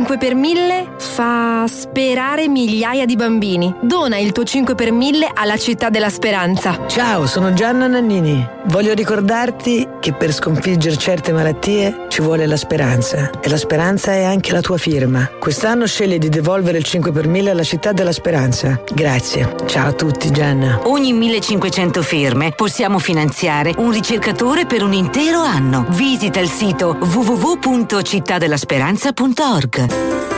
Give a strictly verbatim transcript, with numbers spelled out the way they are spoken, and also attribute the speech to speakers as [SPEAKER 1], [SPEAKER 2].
[SPEAKER 1] cinque per mille fa sperare migliaia di bambini. Dona il tuo cinque per mille alla Città della Speranza.
[SPEAKER 2] Ciao, sono Gianna Nannini. Voglio ricordarti che per sconfiggere certe malattie ci vuole la speranza. E la speranza è anche la tua firma. Quest'anno scegli di devolvere il cinque per mille alla Città della Speranza. Grazie. Ciao a tutti, Gianna.
[SPEAKER 3] Ogni millecinquecento firme possiamo finanziare un ricercatore per un intero anno. Visita il sito w w w punto città della speranza punto org.